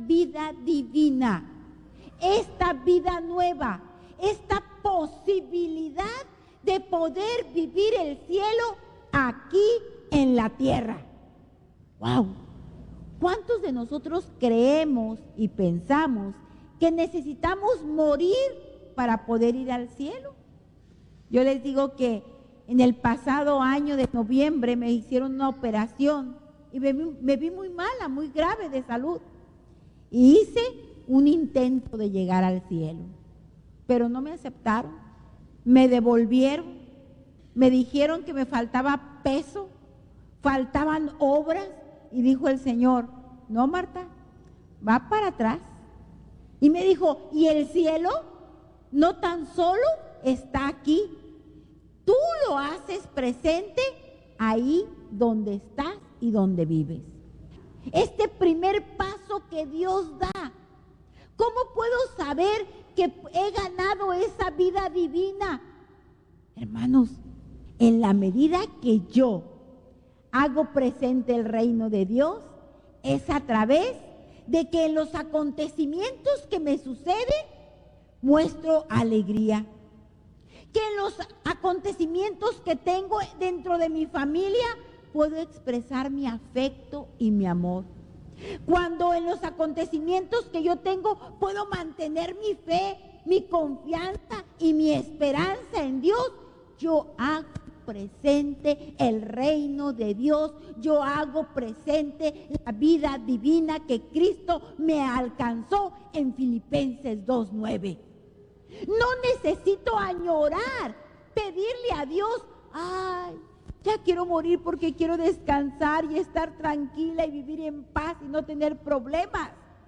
vida divina, esta vida nueva, esta posibilidad de poder vivir el cielo aquí en la tierra. ¡Wow! ¿Cuántos de nosotros creemos y pensamos que necesitamos morir para poder ir al cielo? Yo les digo que en el pasado año de noviembre me hicieron una operación y me vi muy mala, muy grave de salud. Y hice un intento de llegar al cielo, pero no me aceptaron, me devolvieron, me dijeron que me faltaba peso, faltaban obras, y dijo el Señor, no, Marta, va para atrás. Y me dijo, ¿y el cielo no tan solo está aquí? Tú lo haces presente ahí donde estás y donde vives. Este primer paso que Dios da, ¿cómo puedo saber que he ganado esa vida divina? Hermanos, en la medida que yo hago presente el reino de Dios, es a través de que en los acontecimientos que me suceden, muestro alegría. Que en los acontecimientos que tengo dentro de mi familia, puedo expresar mi afecto y mi amor. Cuando en los acontecimientos que yo tengo, puedo mantener mi fe, mi confianza y mi esperanza en Dios, yo hago presente el reino de Dios, yo hago presente la vida divina que Cristo me alcanzó en Filipenses 2:9. No necesito añorar, pedirle a Dios, ay, ya quiero morir porque quiero descansar y estar tranquila y vivir en paz y no tener problemas.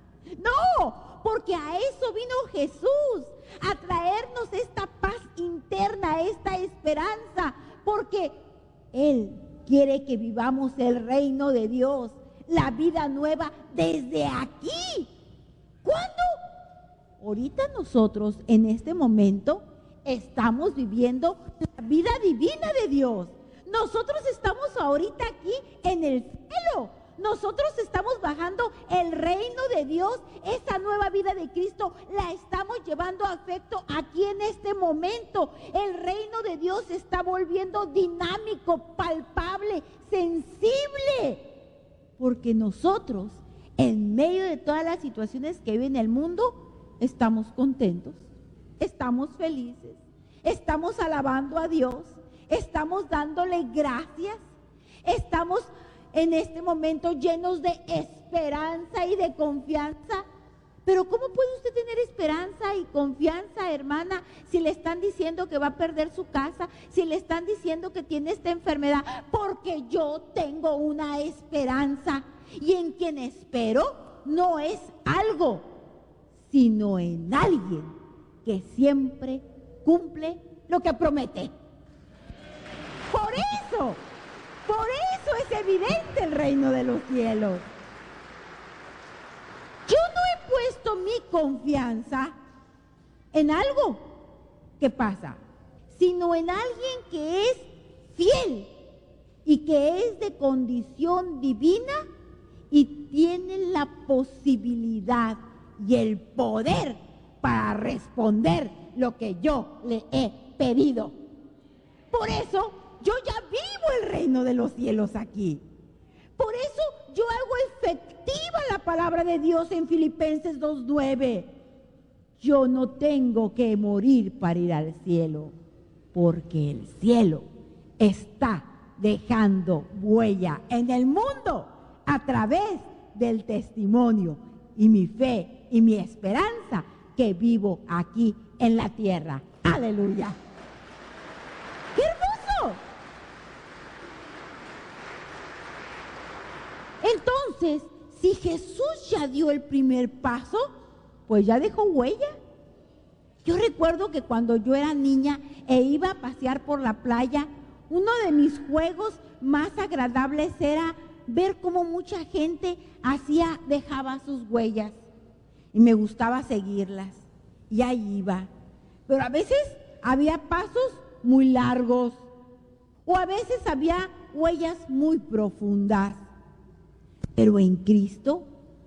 No, porque a eso vino Jesús, a traernos esta paz interna, esta esperanza, porque Él quiere que vivamos el reino de Dios, la vida nueva desde aquí. ¿Cuándo? Ahorita nosotros en este momento estamos viviendo la vida divina de Dios. Nosotros estamos ahorita aquí en el cielo. Nosotros estamos bajando el reino de Dios, esa nueva vida de Cristo la estamos llevando a efecto aquí en este momento. El reino de Dios se está volviendo dinámico, palpable, sensible, porque nosotros, en medio de todas las situaciones que vive en el mundo, estamos contentos, estamos felices, estamos alabando a Dios, estamos dándole gracias, estamos en este momento llenos de esperanza y de confianza. Pero ¿cómo puede usted tener esperanza y confianza, hermana, si le están diciendo que va a perder su casa, si le están diciendo que tiene esta enfermedad? Porque yo tengo una esperanza, y en quien espero no es algo, sino en alguien que siempre cumple lo que promete. Por eso es evidente el reino de los cielos. Yo no he puesto mi confianza en algo que pasa, sino en alguien que es fiel y que es de condición divina y tiene la posibilidad y el poder para responder lo que yo le he pedido. Por eso yo ya vivo el reino de los cielos aquí. Por eso yo hago efectiva la palabra de Dios en Filipenses 2:9. Yo no tengo que morir para ir al cielo, porque el cielo está dejando huella en el mundo a través del testimonio y mi fe y mi esperanza que vivo aquí en la tierra. ¡Aleluya! ¡Qué hermoso! Entonces, si Jesús ya dio el primer paso, pues ya dejó huella. Yo recuerdo que cuando yo era niña e iba a pasear por la playa, uno de mis juegos más agradables era ver cómo mucha gente dejaba sus huellas. Y me gustaba seguirlas. Y ahí iba. Pero a veces había pasos muy largos. O a veces había huellas muy profundas. Pero en Cristo,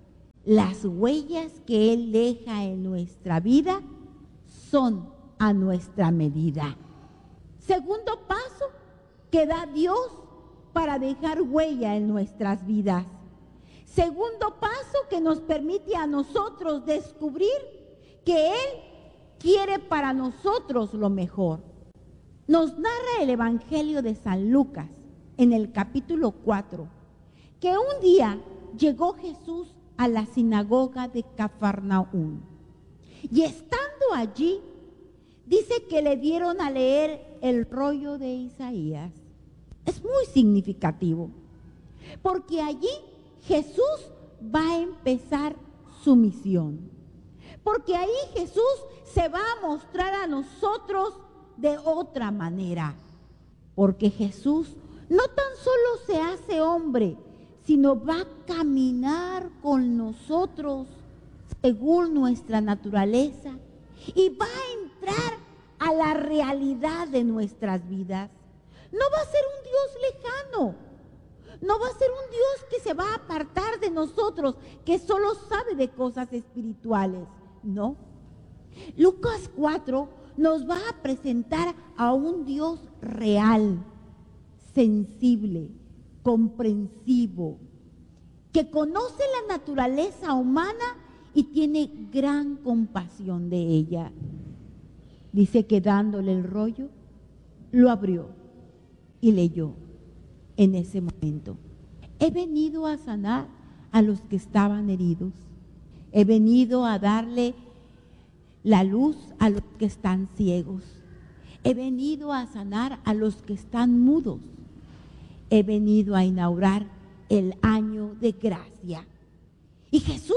las huellas que Él deja en nuestra vida son a nuestra medida. Segundo paso que da Dios para dejar huella en nuestras vidas. Segundo paso que nos permite a nosotros descubrir que Él quiere para nosotros lo mejor. Nos narra el Evangelio de San Lucas en el capítulo 4, que un día llegó Jesús a la sinagoga de Cafarnaúm. Y estando allí, dice que le dieron a leer el rollo de Isaías. Es muy significativo, porque allí Jesús va a empezar su misión. Porque ahí Jesús se va a mostrar a nosotros de otra manera. Porque Jesús no tan solo se hace hombre, sino va a caminar con nosotros según nuestra naturaleza y va a entrar a la realidad de nuestras vidas. No va a ser un Dios lejano, no va a ser un Dios que se va a apartar de nosotros, que solo sabe de cosas espirituales, no. Lucas 4 nos va a presentar a un Dios real, sensible, comprensivo, que conoce la naturaleza humana y tiene gran compasión de ella. Dice que dándole el rollo, lo abrió y leyó en ese momento: he venido a sanar a los que estaban heridos, he venido a darle la luz a los que están ciegos, he venido a sanar a los que están mudos, he venido a inaugurar el año de gracia. Y Jesús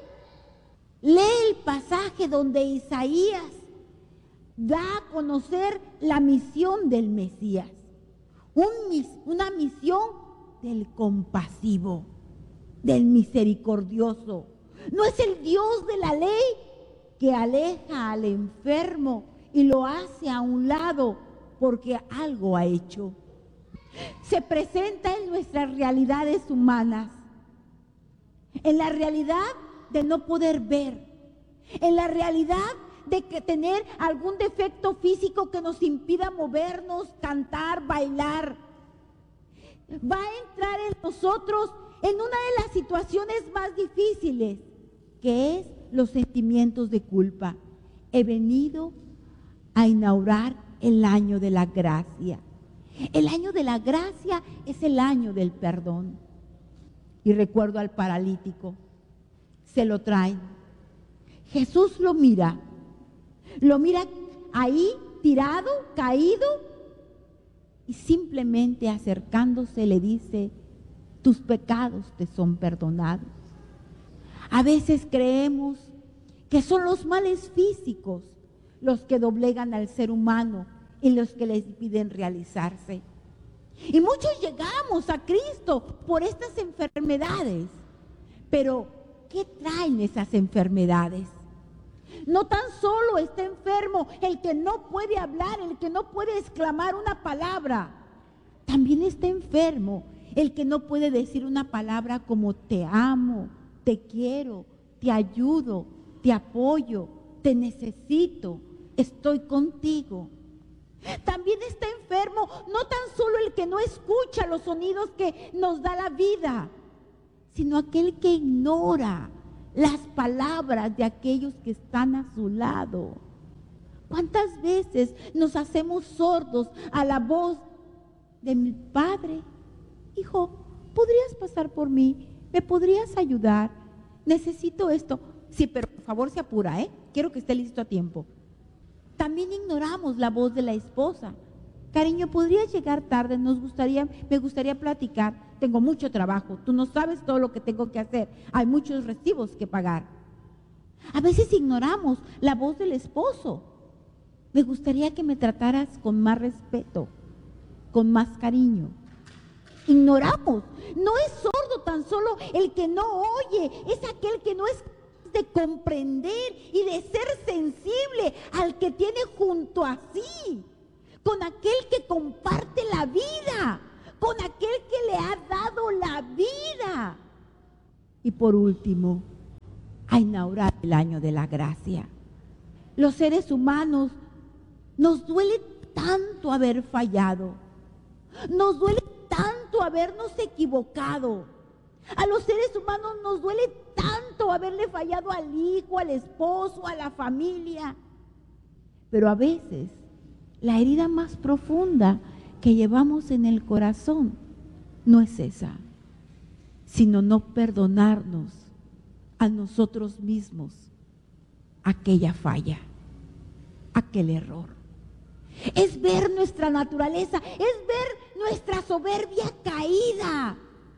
lee el pasaje donde Isaías da a conocer la misión del Mesías, una misión del compasivo, del misericordioso. No es el Dios de la ley que aleja al enfermo y lo hace a un lado porque algo ha hecho. Se presenta en nuestras realidades humanas, en la realidad de no poder ver, en la realidad de que tener algún defecto físico que nos impida movernos, cantar, bailar. Va a entrar en nosotros en una de las situaciones más difíciles, que es los sentimientos de culpa. He venido a inaugurar el año de la gracia. El año de la gracia es el año del perdón. Y recuerdo al paralítico, se lo traen. Jesús lo mira ahí tirado, caído, y simplemente acercándose le dice: tus pecados te son perdonados. A veces creemos que son los males físicos los que doblegan al ser humano y los que les impiden realizarse. Y muchos llegamos a Cristo por estas enfermedades. Pero, ¿qué traen esas enfermedades? No tan solo está enfermo el que no puede hablar, el que no puede exclamar una palabra. También está enfermo el que no puede decir una palabra como te amo, te quiero, te ayudo, te apoyo, te necesito, estoy contigo. También está enfermo no tan solo el que no escucha los sonidos que nos da la vida, sino aquel que ignora las palabras de aquellos que están a su lado. ¿Cuántas veces nos hacemos sordos a la voz de mi padre? Hijo, ¿podrías pasar por mí? ¿Me podrías ayudar? Necesito esto. Sí, pero por favor se apura, quiero que esté listo a tiempo. También ignoramos la voz de la esposa. Cariño, ¿podrías llegar tarde? Me gustaría platicar. Tengo mucho trabajo. Tú no sabes todo lo que tengo que hacer. Hay muchos recibos que pagar. A veces ignoramos la voz del esposo. Me gustaría que me trataras con más respeto, con más cariño. Ignoramos. No es sordo tan solo el que no oye, es aquel que no es de comprender y de ser sensible al que tiene junto a sí, con aquel que comparte la vida, con aquel que le ha dado la vida. Y por último, a inaugurar el año de la gracia. Los seres humanos nos duele tanto haber fallado, nos duele tanto habernos equivocado. A los seres humanos nos duele tanto haberle fallado al hijo, al esposo, a la familia. Pero a veces la herida más profunda que llevamos en el corazón no es esa, sino no perdonarnos a nosotros mismos aquella falla, aquel error. Es ver nuestra naturaleza, es ver nuestra soberbia caída.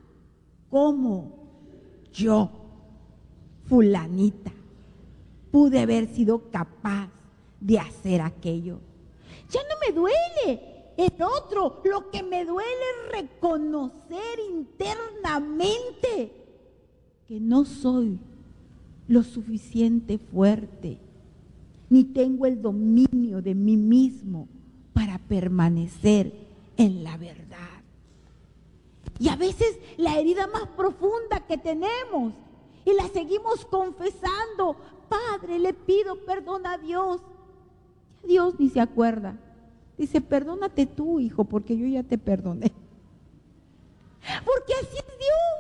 ¿Cómo yo, fulanita, pude haber sido capaz de hacer aquello? Ya no me duele el otro, lo que me duele es reconocer internamente que no soy lo suficiente fuerte, ni tengo el dominio de mí mismo para permanecer en la verdad. Y a veces la herida más profunda que tenemos y la seguimos confesando, Padre, le pido perdón a Dios. Dios ni se acuerda. Dice, perdónate tú, hijo, porque yo ya te perdoné. Porque así es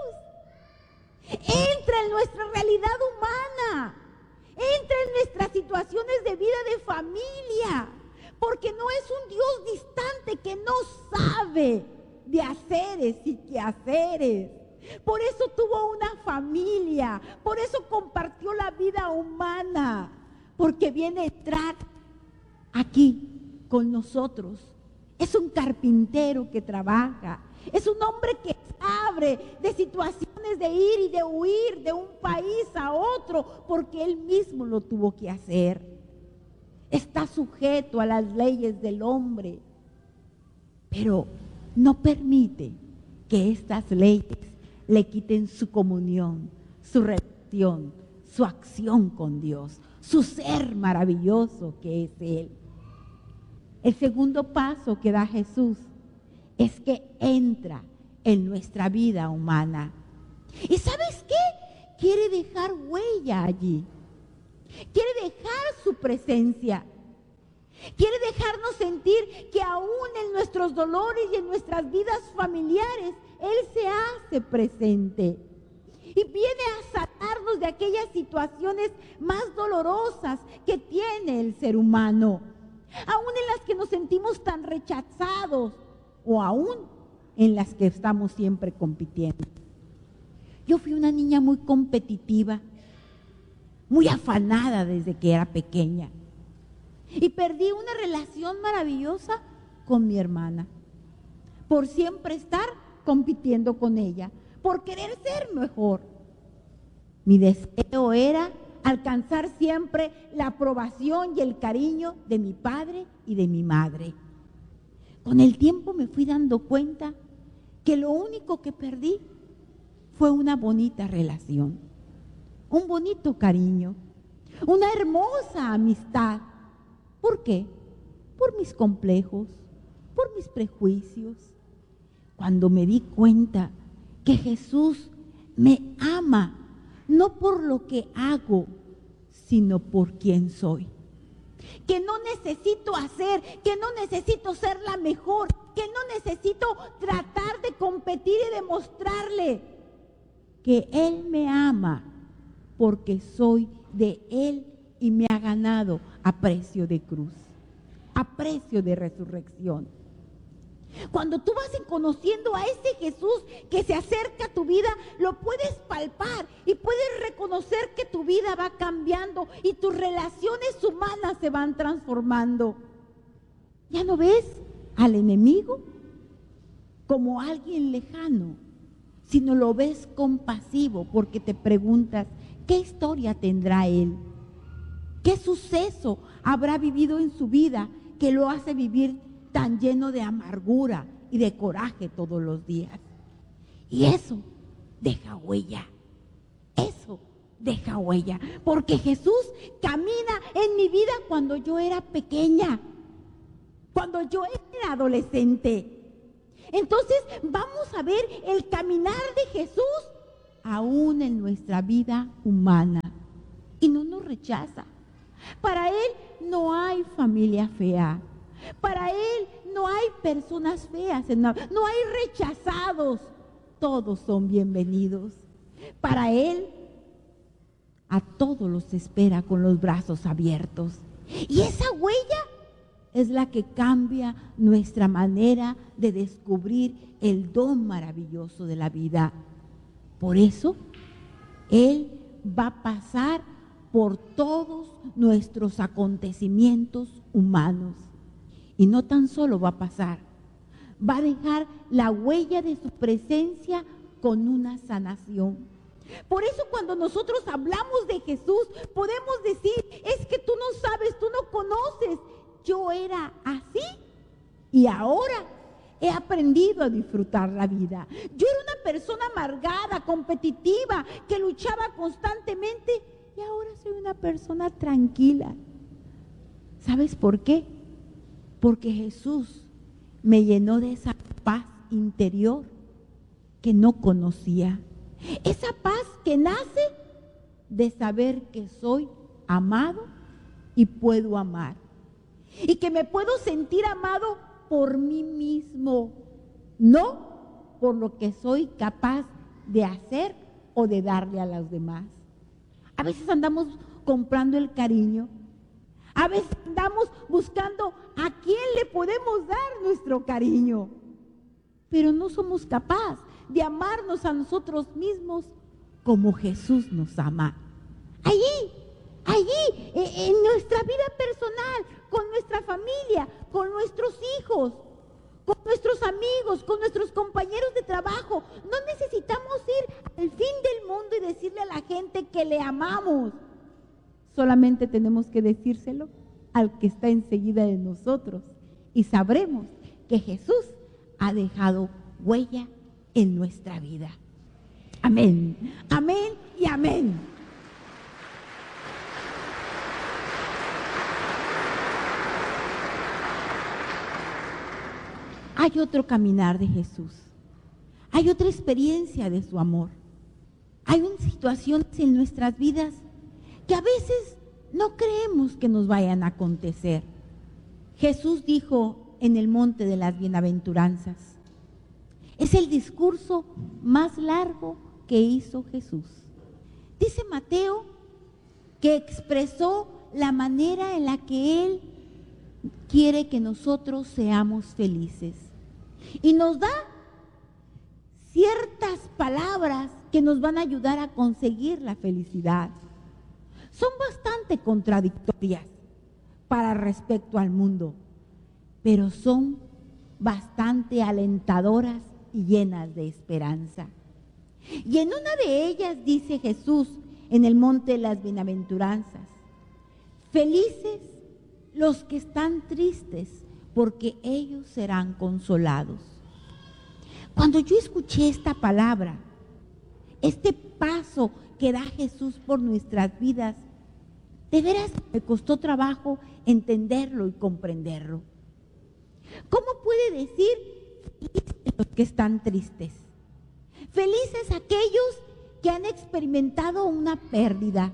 Dios. Entra en nuestra realidad humana. Entra en nuestras situaciones de vida, de familia. Porque no es un Dios distante que no sabe de haceres y quehaceres. Por eso tuvo una familia. Por eso compartió la vida humana. Porque viene a entrar aquí con nosotros. Es un carpintero que trabaja. Es un hombre que abre de situaciones de ir y de huir de un país a otro, porque él mismo lo tuvo que hacer. Está sujeto a las leyes del hombre, pero no permite que estas leyes le quiten su comunión, su relación, su acción con Dios, su ser maravilloso que es Él. El segundo paso que da Jesús es que entra en nuestra vida humana. ¿Y sabes qué? Quiere dejar huella allí. Quiere dejar su presencia. Quiere dejarnos sentir que aún en nuestros dolores y en nuestras vidas familiares, Él se hace presente. Y viene a sanarnos de aquellas situaciones más dolorosas que tiene el ser humano. Aún en las que nos sentimos tan rechazados o aún en las que estamos siempre compitiendo. Yo fui una niña muy competitiva, muy afanada desde que era pequeña. Y perdí una relación maravillosa con mi hermana, por siempre estar compitiendo con ella, por querer ser mejor. Mi deseo era alcanzar siempre la aprobación y el cariño de mi padre y de mi madre. Con el tiempo me fui dando cuenta que lo único que perdí fue una bonita relación, un bonito cariño, una hermosa amistad. ¿Por qué? Por mis complejos, por mis prejuicios. Cuando me di cuenta que Jesús me ama, no por lo que hago, sino por quien soy. Que no necesito hacer, que no necesito ser la mejor, que no necesito tratar de competir y demostrarle que Él me ama porque soy de Él y me ha ganado a precio de cruz, a precio de resurrección. Cuando tú vas conociendo a ese Jesús que se acerca a tu vida, lo puedes palpar y puedes reconocer que tu vida va cambiando y tus relaciones humanas se van transformando. Ya no ves al enemigo como alguien lejano, sino lo ves compasivo porque te preguntas, ¿qué historia tendrá él? ¿Qué suceso habrá vivido en su vida que lo hace vivir tan lleno de amargura y de coraje todos los días? Y eso deja huella, eso deja huella, porque Jesús camina en mi vida cuando yo era pequeña, cuando yo era adolescente. Entonces vamos a ver el caminar de Jesús aún en nuestra vida humana. rechaza. Para Él no hay familia fea. Para Él no hay personas feas, no hay rechazados. Todos son bienvenidos. Para Él, a todos los espera con los brazos abiertos. Y esa huella es la que cambia nuestra manera de descubrir el don maravilloso de la vida. Por eso, Él va a pasar por todos nuestros acontecimientos humanos. Y no tan solo va a pasar, va a dejar la huella de su presencia con una sanación. Por eso cuando nosotros hablamos de Jesús, podemos decir, es que tú no sabes, tú no conoces. Yo era así y ahora he aprendido a disfrutar la vida. Yo era una persona amargada, competitiva, que luchaba constantemente y ahora soy una persona tranquila. ¿Sabes por qué? Porque Jesús me llenó de esa paz interior que no conocía. Esa paz que nace de saber que soy amado y puedo amar. Y que me puedo sentir amado por mí mismo, no por lo que soy capaz de hacer o de darle a los demás. A veces andamos comprando el cariño. A veces andamos buscando a quién le podemos dar nuestro cariño. Pero no somos capaces de amarnos a nosotros mismos como Jesús nos ama. Allí, en nuestra vida personal, con nuestra familia, con nuestros hijos, con nuestros amigos, con nuestros compañeros de trabajo. No necesitamos ir al fin del mundo y decirle a la gente que le amamos. Solamente tenemos que decírselo al que está enseguida de nosotros y sabremos que Jesús ha dejado huella en nuestra vida. Amén, amén y amén. Hay otro caminar de Jesús. Hay otra experiencia de su amor. Hay unas situaciones en nuestras vidas que a veces no creemos que nos vayan a acontecer. Jesús dijo en el monte de las bienaventuranzas, es el discurso más largo que hizo Jesús. Dice Mateo que expresó la manera en la que Él quiere que nosotros seamos felices. Y nos da ciertas palabras que nos van a ayudar a conseguir la felicidad. Son bastante contradictorias para respecto al mundo, pero son bastante alentadoras y llenas de esperanza. Y en una de ellas dice Jesús en el monte de las bienaventuranzas, felices los que están tristes, porque ellos serán consolados. Cuando yo escuché esta palabra, este paso que da Jesús por nuestras vidas, de veras me costó trabajo entenderlo y comprenderlo. ¿Cómo puede decir felices los que están tristes? Felices aquellos que han experimentado una pérdida,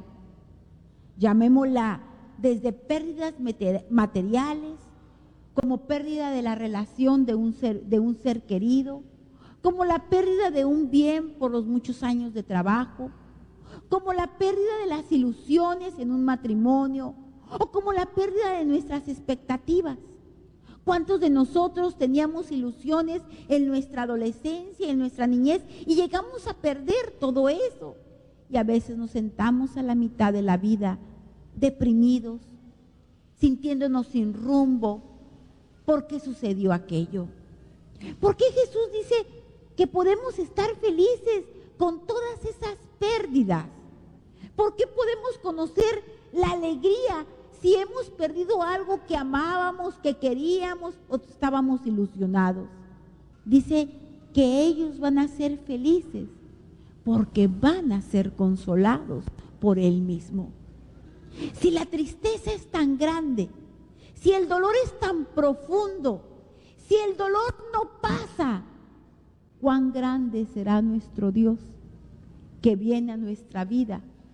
llamémosla desde pérdidas materiales, como pérdida de la relación de un ser querido, como la pérdida de un bien por los muchos años de trabajo, como la pérdida de las ilusiones en un matrimonio, o como la pérdida de nuestras expectativas. ¿Cuántos de nosotros teníamos ilusiones en nuestra adolescencia, en nuestra niñez, y llegamos a perder todo eso? Y a veces nos sentamos a la mitad de la vida deprimidos, sintiéndonos sin rumbo. ¿Por qué sucedió aquello? ¿Por qué Jesús dice que podemos estar felices con todas esas pérdidas? ¿Por qué podemos conocer la alegría si hemos perdido algo que amábamos, que queríamos o estábamos ilusionados? Dice que ellos van a ser felices porque van a ser consolados por Él mismo. Si la tristeza es tan grande, si el dolor es tan profundo, si el dolor no pasa, ¿cuán grande será nuestro Dios que viene a nuestra vida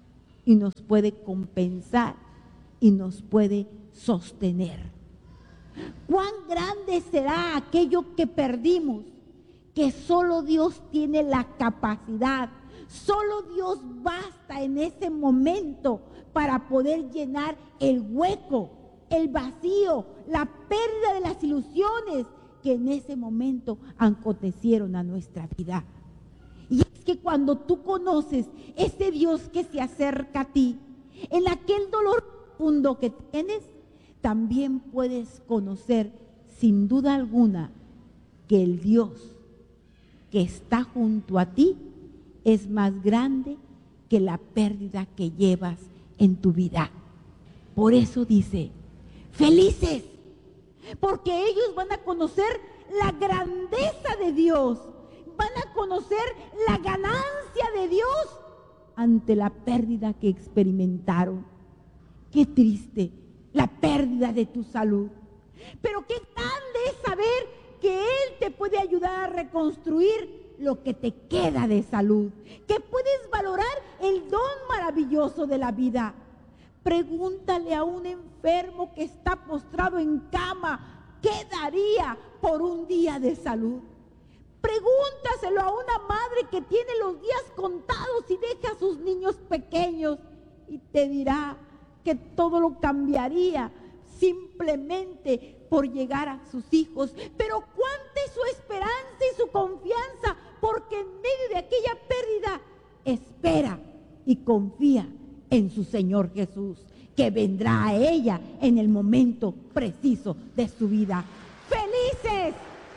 y nos puede compensar y nos puede sostener. ¿Cuán grande será aquello que perdimos? Que solo Dios tiene la capacidad, solo Dios basta en ese momento para poder llenar el hueco, el vacío, la pérdida de las ilusiones que en ese momento acontecieron a nuestra vida. Y es que cuando tú conoces ese Dios que se acerca a ti, en aquel dolor profundo que tienes, también puedes conocer sin duda alguna que el Dios que está junto a ti es más grande que la pérdida que llevas en tu vida. Por eso dice, felices, porque ellos van a conocer la grandeza de Dios, van a conocer la ganancia de Dios ante la pérdida que experimentaron. Qué triste la pérdida de tu salud, pero qué grande es saber que Él te puede ayudar a reconstruir lo que te queda de salud, que puedes valorar el don maravilloso de la vida. Pregúntale a un enfermo que está postrado en cama, ¿qué daría por un día de salud? Pregúntaselo a una madre que tiene los días contados y deja a sus niños pequeños y te dirá que todo lo cambiaría simplemente por llegar a sus hijos. Pero cuánta es su esperanza y su confianza, porque en medio de aquella pérdida espera y confía en su Señor Jesús, que vendrá a ella en el momento preciso de su vida. ¡Felices!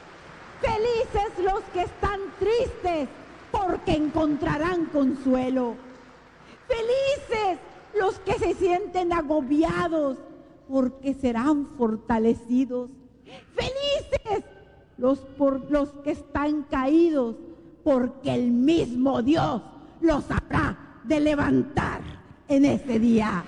Felices los que están tristes, porque encontrarán consuelo. Felices los que se sienten agobiados, porque serán fortalecidos. Felices los que están caídos, porque el mismo Dios los habrá de levantar en ese día.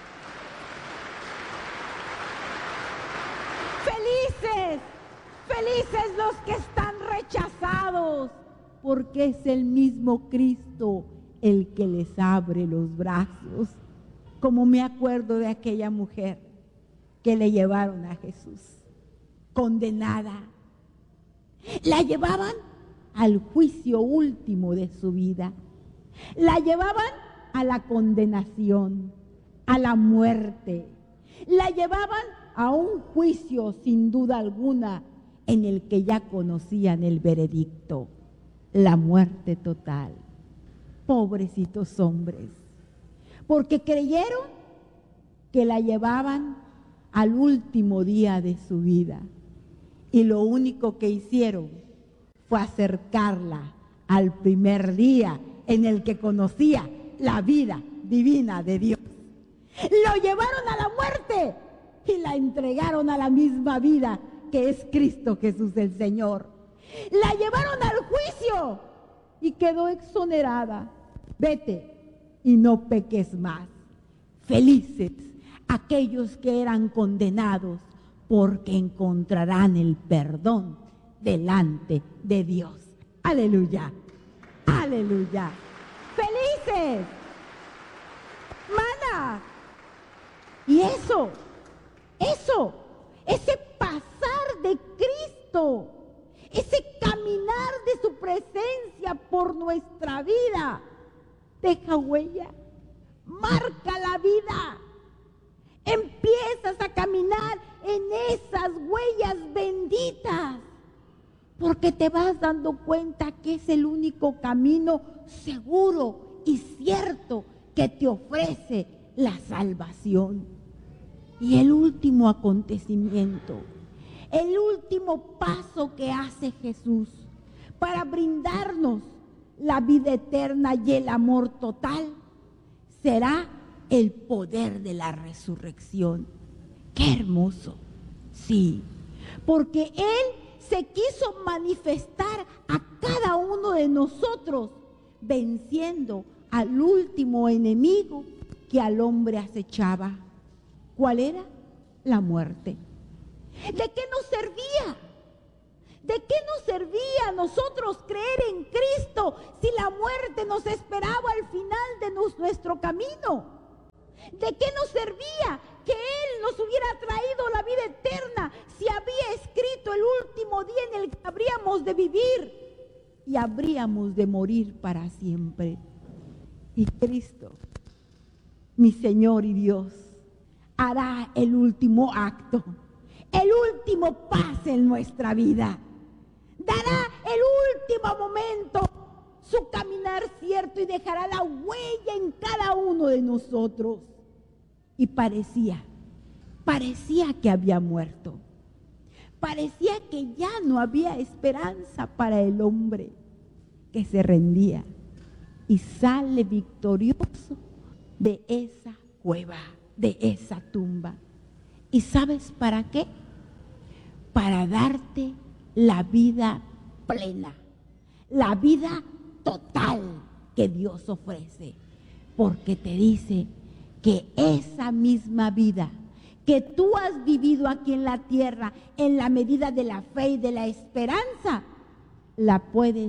Felices, felices los que están rechazados, porque es el mismo Cristo el que les abre los brazos. Como me acuerdo de aquella mujer que le llevaron a Jesús, condenada. La llevaban al juicio último de su vida. La llevaban a la condenación, a la muerte. La llevaban a un juicio sin duda alguna en el que ya conocían el veredicto, la muerte total. Pobrecitos hombres, porque creyeron que la llevaban al último día de su vida y lo único que hicieron fue acercarla al primer día en el que conocía la vida divina de Dios. Lo llevaron a la muerte y la entregaron a la misma vida que es Cristo Jesús el Señor. La llevaron al juicio y quedó exonerada. Vete y no peques más. Felices aquellos que eran condenados, porque encontrarán el perdón delante de Dios. Aleluya, aleluya. Felices, mana. Y ese pasar de Cristo, ese caminar de su presencia por nuestra vida, deja huella, marca la vida. Empiezas a caminar en esas huellas benditas, porque te vas dando cuenta que es el único camino seguro y cierto que te ofrece la salvación. Y el último acontecimiento, el último paso que hace Jesús para brindarnos la vida eterna y el amor total, será el poder de la resurrección. ¡Qué hermoso! Sí, porque Él se quiso manifestar a cada uno de nosotros, venciendo al último enemigo que al hombre acechaba. ¿Cuál era? La muerte. ¿De qué nos servía? ¿De qué nos servía a nosotros creer en Cristo si la muerte nos esperaba al final de nuestro camino? ¿De qué nos servía que Él nos hubiera traído la vida eterna si había escrito el último día en el que habríamos de vivir y habríamos de morir para siempre? Y Cristo, mi Señor y Dios, hará el último acto, el último pase en nuestra vida. Dará el último momento su caminar cierto y dejará la huella en cada uno de nosotros. Y parecía que había muerto. Parecía que ya no había esperanza para el hombre, que se rendía y sale victorioso de esa cueva, de esa tumba. ¿Y sabes para qué? Para darte la vida plena, la vida total que Dios ofrece, porque te dice que esa misma vida que tú has vivido aquí en la tierra, en la medida de la fe y de la esperanza, la puedes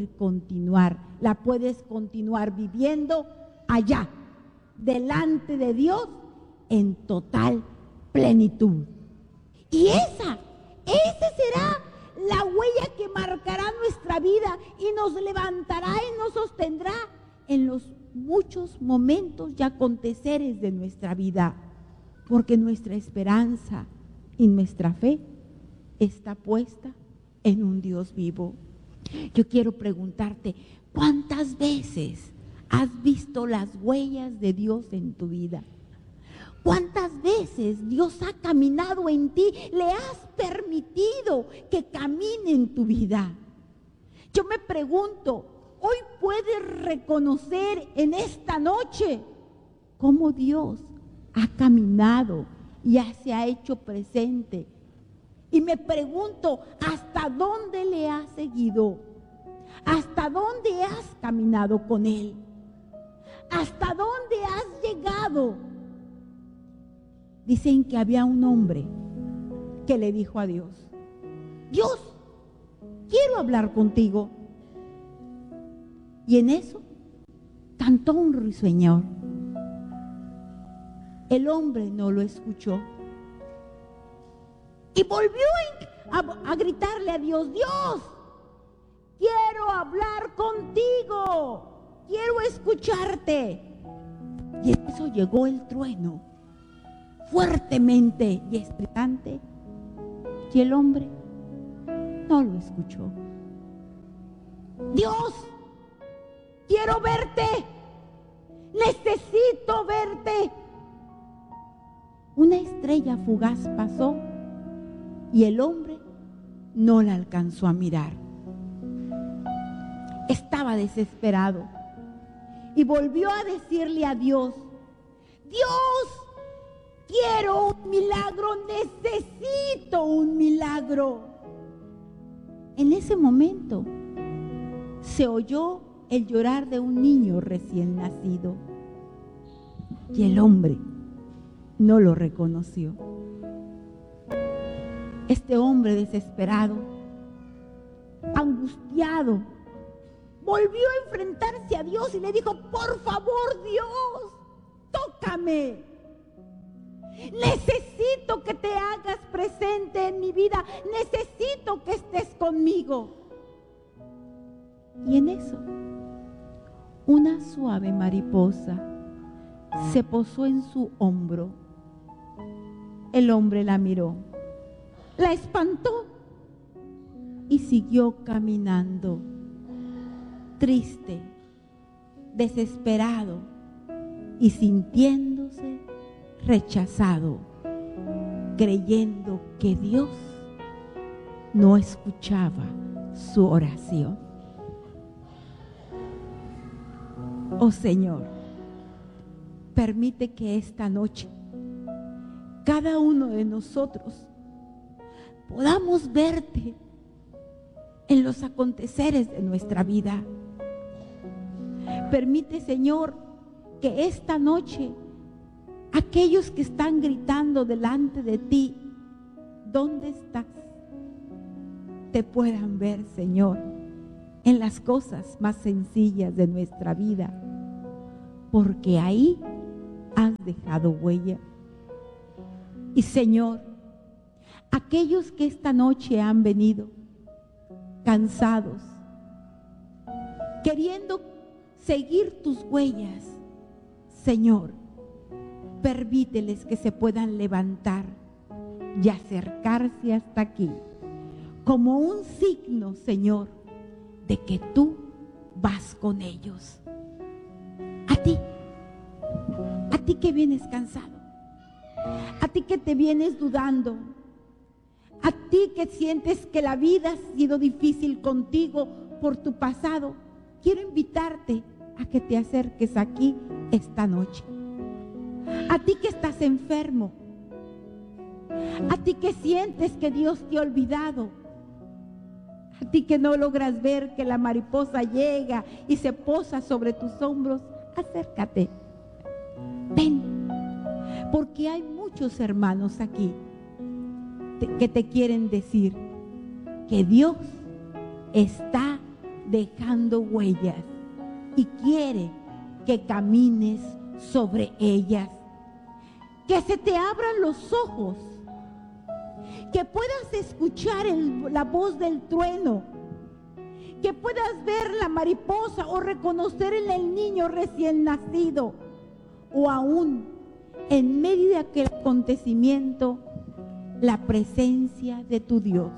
la puedes continuar viviendo allá, delante de Dios, en total plenitud. Y esa será la huella que marcará nuestra vida y nos levantará y nos sostendrá en los muchos momentos y aconteceres de nuestra vida, porque nuestra esperanza y nuestra fe está puesta en un Dios vivo. Yo quiero preguntarte, ¿cuántas veces has visto las huellas de Dios en tu vida? ¿Cuántas veces Dios ha caminado en ti? ¿Le has permitido que camine en tu vida? Yo me pregunto, ¿hoy puedes reconocer en esta noche cómo Dios ha caminado y se ha hecho presente? Y me pregunto, ¿hasta dónde le has seguido? ¿Hasta dónde has caminado con Él? ¿Hasta dónde has llegado? Dicen que había un hombre que le dijo a Dios: Dios, quiero hablar contigo. Y en eso cantó un ruiseñor. El hombre no lo escuchó y volvió a gritarle a Dios: Dios, quiero hablar contigo, quiero escucharte. Y en eso llegó el trueno, fuertemente y estridente, y el hombre no lo escuchó. Dios, quiero verte, necesito verte. Una estrella fugaz pasó y el hombre no la alcanzó a mirar. Estaba desesperado y volvió a decirle a Dios: Dios, quiero un milagro, necesito un milagro. En ese momento se oyó el llorar de un niño recién nacido y el hombre no lo reconoció. Este hombre desesperado, angustiado, volvió a enfrentarse a Dios y le dijo: por favor, Dios, tócame. Necesito que te hagas presente en mi vida. Necesito que estés conmigo. Y en eso, una suave mariposa se posó en su hombro. El hombre la miró, la espantó y siguió caminando, triste, desesperado y sintiéndose rechazado, creyendo que Dios no escuchaba su oración. Oh Señor, permite que esta noche cada uno de nosotros podamos verte en los aconteceres de nuestra vida. Permite, Señor, que esta noche aquellos que están gritando delante de ti: ¿dónde estás? te puedan ver, Señor, en las cosas más sencillas de nuestra vida, porque ahí has dejado huella. Y Señor, aquellos que esta noche han venido cansados, queriendo seguir tus huellas, Señor, permíteles que se puedan levantar y acercarse hasta aquí, como un signo, Señor, de que tú vas con ellos. A ti que vienes cansado, a ti que te vienes dudando, a ti que sientes que la vida ha sido difícil contigo por tu pasado, quiero invitarte a que te acerques aquí esta noche. A ti que estás enfermo, a ti que sientes que Dios te ha olvidado, a ti que no logras ver que la mariposa llega y se posa sobre tus hombros, acércate. Ven, porque hay muchos hermanos aquí que te quieren decir que Dios está dejando huellas y quiere que camines sobre ellas, que se te abran los ojos, que puedas escuchar la voz del trueno, que puedas ver la mariposa o reconocer en el niño recién nacido, o aún en medio de aquel acontecimiento la presencia de tu Dios.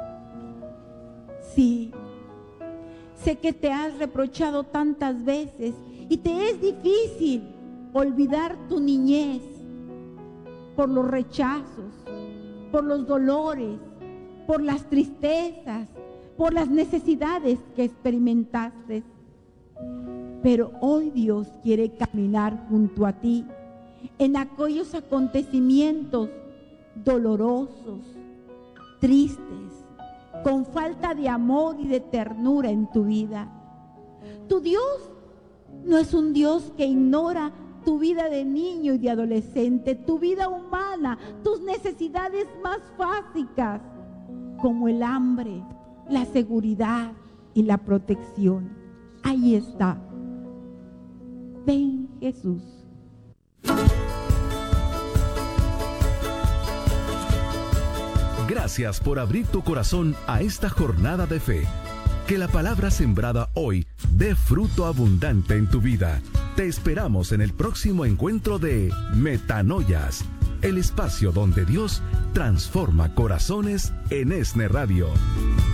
Sí, sé que te has reprochado tantas veces y te es difícil olvidar tu niñez por los rechazos, por los dolores, por las tristezas, por las necesidades que experimentaste. Pero hoy Dios quiere caminar junto a ti en aquellos acontecimientos dolorosos, tristes, con falta de amor y de ternura en tu vida. Tu Dios no es un Dios que ignora tu vida de niño y de adolescente, tu vida humana, tus necesidades más básicas, como el hambre, la seguridad y la protección. Ahí está. Ven, Jesús. Gracias por abrir tu corazón a esta jornada de fe. Que la palabra sembrada hoy dé fruto abundante en tu vida. Te esperamos en el próximo encuentro de Metanoias, el espacio donde Dios transforma corazones en ESNE Radio.